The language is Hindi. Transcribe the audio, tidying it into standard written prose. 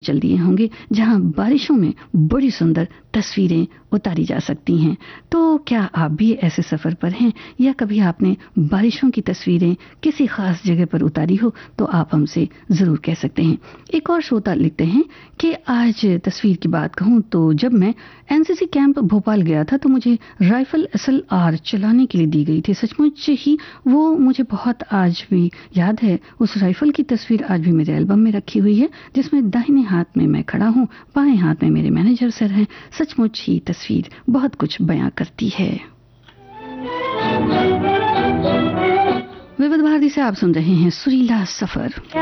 चल दिए होंगे जहां बारिशों में बड़ी सुंदर तस्वीरें उतारी जा सकती हैं। तो क्या आप भी ऐसे सफर पर हैं या कभी आपने बारिशों की तस्वीरें किसी खास जगह पर उतारी हो तो आप हमसे जरूर कह सकते हैं। एक और श्रोता लिखते हैं कि आज तस्वीर की बात कहूं तो जब मैं एनसीसी कैंप भोपाल गया था तो मुझे राइफल SLR चलाने के लिए दी गई थी। सचमुच ही वो मुझे बहुत आज भी याद है। उस राइफल की तस्वीर आज भी मेरे एल्बम में रखी हुई है जिसमें दाहिने हाथ में मैं खड़ा हूं, बाएं हाथ में मेरे मैनेजर सर हैं। सचमुच ही तस्वीर बहुत कुछ बयां करती है। विविध भारती से आप सुन रहे हैं सुरीला सफर।